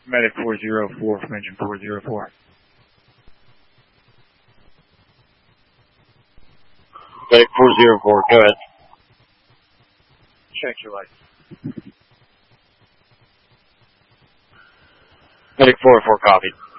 Medic 404 from engine 404. Medic 404, go ahead. Check your lights. Medic 404, copy.